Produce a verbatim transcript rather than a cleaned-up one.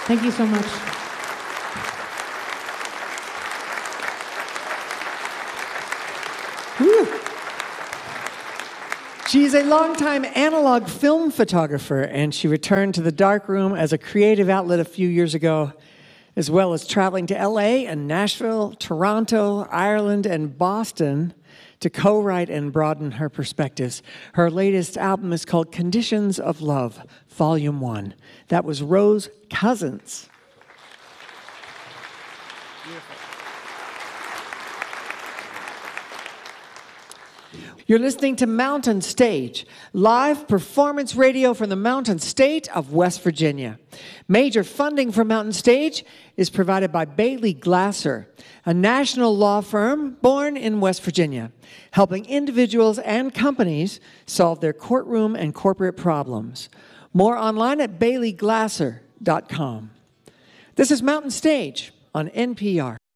Thank you so much. Whew. She is a longtime analog film photographer, and she returned to the darkroom as a creative outlet a few years ago, as well as traveling to L A and Nashville, Toronto, Ireland, and Boston to co-write and broaden her perspectives. Her latest album is called Conditions of Love, Volume one. That was Rose Cousins. You're listening to Mountain Stage, live performance radio from the Mountain State of West Virginia. Major funding for Mountain Stage is provided by Bailey Glasser, a national law firm born in West Virginia, helping individuals and companies solve their courtroom and corporate problems. More online at bailey glasser dot com. This is Mountain Stage on N P R.